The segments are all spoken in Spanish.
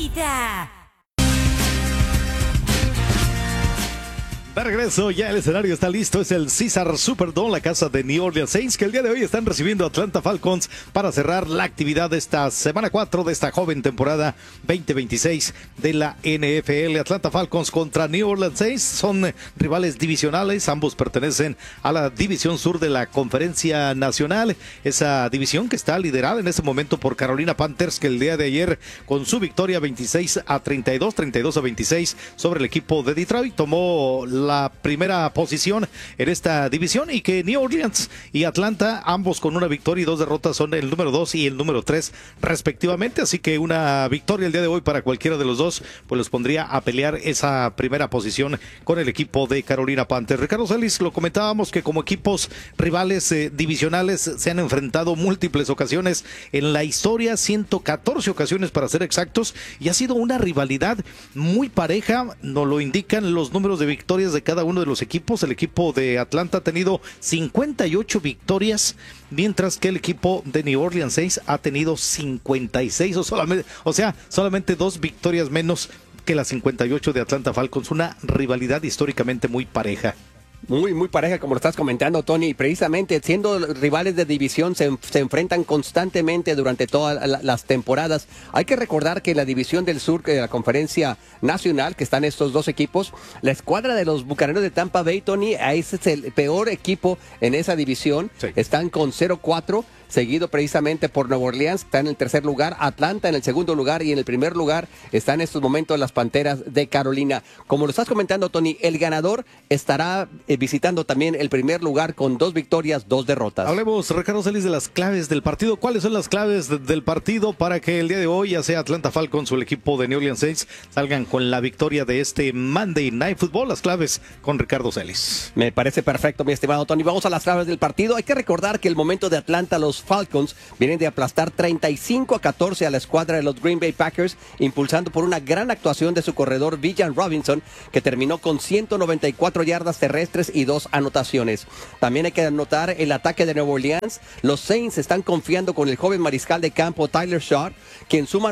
favorita. De regreso, ya el escenario está listo, es el Caesars Superdome, la casa de New Orleans Saints, que el día de hoy están recibiendo a Atlanta Falcons para cerrar la actividad de esta semana 4 de esta joven temporada 2026 de la NFL. Atlanta Falcons contra New Orleans Saints son rivales divisionales, ambos pertenecen a la división sur de la Conferencia Nacional, esa división que está liderada en este momento por Carolina Panthers, que el día de ayer con su victoria 26-32, 32-26 sobre el equipo de Detroit, tomó la primera posición en esta división, y que New Orleans y Atlanta, ambos con una victoria y 2 derrotas, son el número 2 y el número 3 respectivamente, así que una victoria el día de hoy para cualquiera de los dos pues los pondría a pelear esa primera posición con el equipo de Carolina Panthers. Ricardo Celis, lo comentábamos que como equipos rivales divisionales se han enfrentado múltiples ocasiones en la historia, 114 ocasiones para ser exactos, y ha sido una rivalidad muy pareja, nos lo indican los números de victorias de cada uno de los equipos. El equipo de Atlanta ha tenido 58 victorias, mientras que el equipo de New Orleans Saints ha tenido 56, solamente 2 victorias menos que las 58 de Atlanta Falcons. Una rivalidad históricamente muy pareja. Muy pareja, como lo estás comentando, Tony, y precisamente siendo rivales de división se enfrentan constantemente durante todas las temporadas. Hay que recordar que en la división del sur de la Conferencia Nacional, que están estos dos equipos, la escuadra de los Bucaneros de Tampa Bay, Tony, ese es el peor equipo en esa división. Sí. Están con 0-4. Seguido precisamente por Nueva Orleans, está en el tercer lugar, Atlanta en el segundo lugar, y en el primer lugar están en estos momentos las Panteras de Carolina. Como lo estás comentando, Tony, el ganador estará visitando también el primer lugar con 2 victorias, 2 derrotas. Hablemos, Ricardo Celis, de las claves del partido. ¿Cuáles son las claves del partido para que el día de hoy, ya sea Atlanta Falcons o el equipo de New Orleans Saints, salgan con la victoria de este Monday Night Football? Las claves con Ricardo Celis. Me parece perfecto, mi estimado Tony. Vamos a las claves del partido. Hay que recordar que el momento de Atlanta, los Falcons vienen de aplastar 35-14 a la escuadra de los Green Bay Packers, impulsando por una gran actuación de su corredor Bijan Robinson, que terminó con 194 yardas terrestres y 2 anotaciones. También hay que anotar el ataque de Nueva Orleans. Los Saints están confiando con el joven mariscal de campo Tyler Shaw, quien suma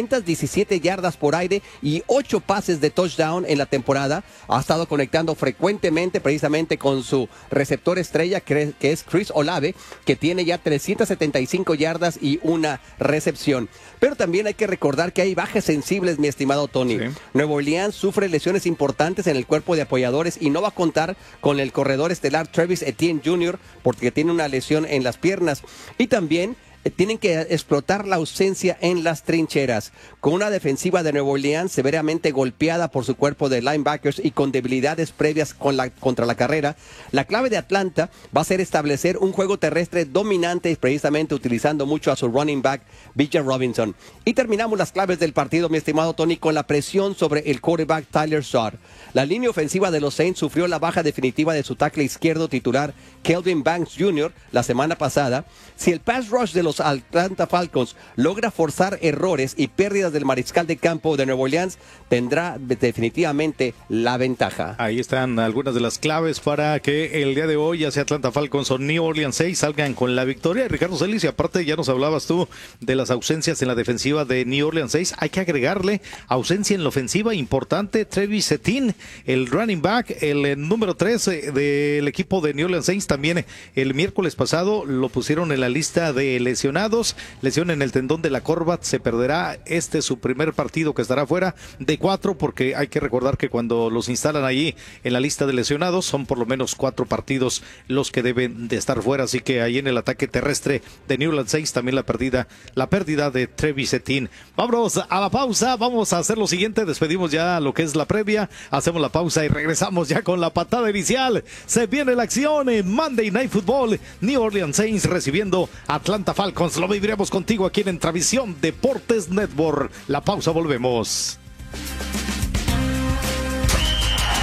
917 yardas por aire y 8 pases de touchdown en la temporada. Ha estado conectando frecuentemente precisamente con su receptor estrella, que es Chris Olave, que tiene ya 375 yardas y 1 recepción. Pero también hay que recordar que hay bajas sensibles, mi estimado Tony. Sí. Nueva Orleans sufre lesiones importantes en el cuerpo de apoyadores y no va a contar con el corredor estelar Travis Etienne Jr. porque tiene una lesión en las piernas. Y también tienen que explotar la ausencia en las trincheras. Con una defensiva de Nueva Orleans severamente golpeada por su cuerpo de linebackers y con debilidades previas contra la carrera, la clave de Atlanta va a ser establecer un juego terrestre dominante, precisamente utilizando mucho a su running back, Bijan Robinson. Y terminamos las claves del partido, mi estimado Tony, con la presión sobre el quarterback Tyler Shaw. La línea ofensiva de los Saints sufrió la baja definitiva de su tackle izquierdo titular, Kelvin Banks Jr., la semana pasada. Si el pass rush de los Atlanta Falcons logra forzar errores y pérdidas del mariscal de campo de Nueva Orleans, tendrá definitivamente la ventaja. Ahí están algunas de las claves para que el día de hoy, ya sea Atlanta Falcons o New Orleans Saints, salgan con la victoria. Ricardo Celis, y aparte ya nos hablabas tú de las ausencias en la defensiva de New Orleans Saints, hay que agregarle ausencia en la ofensiva importante. Travis Etienne, el running back, el número 3 del equipo de New Orleans Saints, también el miércoles pasado lo pusieron en la lista de lesionados, lesión en el tendón de la corva, se perderá su primer partido, que estará fuera de 4, porque hay que recordar que cuando los instalan ahí en la lista de lesionados son por lo menos 4 partidos los que deben de estar fuera, así que ahí en el ataque terrestre de New Orleans Saints también la pérdida de Travis Etienne. Vámonos a la pausa, vamos a hacer lo siguiente, despedimos ya lo que es la previa, hacemos la pausa y regresamos ya con la patada inicial. Se viene la acción en Monday Night Football, New Orleans Saints recibiendo Atlanta Falcons. Lo viviremos contigo aquí en Travisión Deportes Network. La pausa, volvemos.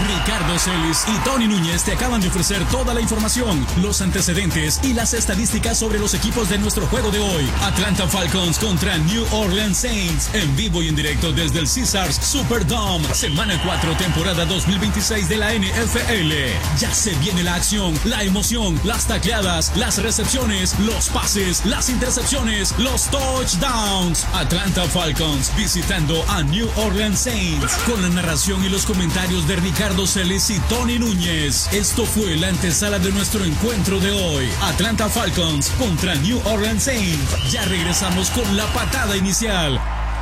Ricardo Celis y Tony Núñez te acaban de ofrecer toda la información, los antecedentes y las estadísticas sobre los equipos de nuestro juego de hoy. Atlanta Falcons contra New Orleans Saints, en vivo y en directo desde el Caesars Superdome, semana 4, temporada 2026 de la NFL. Ya se viene la acción, la emoción, las tacleadas, las recepciones, los pases, las intercepciones, los touchdowns. Atlanta Falcons visitando a New Orleans Saints, con la narración y los comentarios de Ricardo Celis y Tony Núñez. Esto fue la antesala de nuestro encuentro de hoy. Atlanta Falcons contra New Orleans Saints. Ya regresamos con la patada inicial.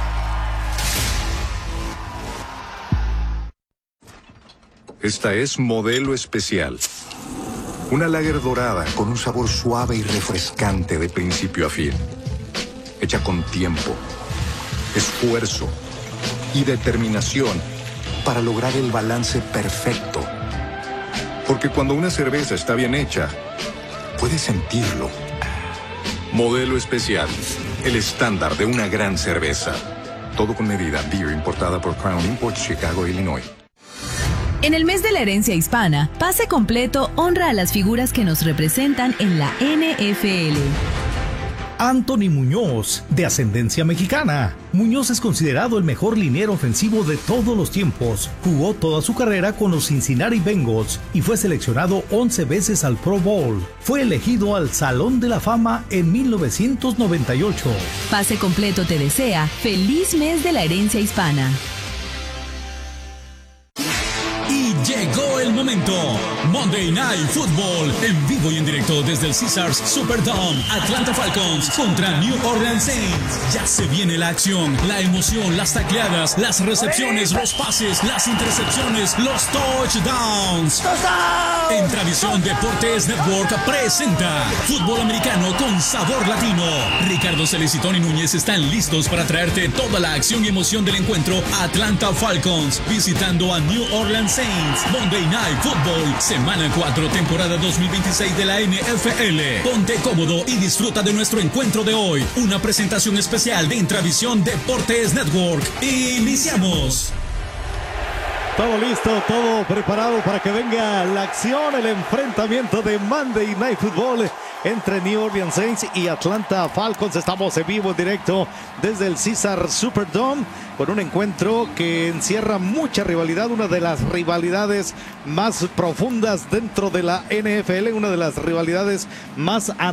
Esta es Modelo Especial. Una lager dorada con un sabor suave y refrescante de principio a fin. Hecha con tiempo, esfuerzo y determinación para lograr el balance perfecto. Porque cuando una cerveza está bien hecha, puedes sentirlo. Modelo Especial, el estándar de una gran cerveza. Todo con medida. Beer importada por Crown Imports, Chicago, Illinois. En el mes de la herencia hispana, Pase Completo honra a las figuras que nos representan en la NFL. Anthony Muñoz, de ascendencia mexicana. Muñoz es considerado el mejor liniero ofensivo de todos los tiempos. Jugó toda su carrera con los Cincinnati Bengals y fue seleccionado 11 veces al Pro Bowl. Fue elegido al Salón de la Fama en 1998. Pase Completo te desea feliz mes de la herencia hispana. Llegó el momento. Monday Night Football, en vivo y en directo desde el Caesars Superdome. Atlanta Falcons contra New Orleans Saints. Ya se viene la acción, la emoción, las tacleadas, las recepciones, los pases, las intercepciones, los touchdowns. En Tradición Deportes Network presenta Fútbol Americano con Sabor Latino. Ricardo Celis y Tony Núñez están listos para traerte toda la acción y emoción del encuentro. Atlanta Falcons visitando a New Orleans Saints. Monday Night Football, semana 4, temporada 2026 de la NFL. Ponte cómodo y disfruta de nuestro encuentro de hoy. Una presentación especial de Intravisión Deportes Network. Iniciamos. Todo listo, todo preparado para que venga la acción, el enfrentamiento de Monday Night Football entre New Orleans Saints y Atlanta Falcons. Estamos en vivo, en directo desde el Caesars Superdome, con un encuentro que encierra mucha rivalidad, una de las rivalidades más profundas dentro de la NFL, una de las rivalidades más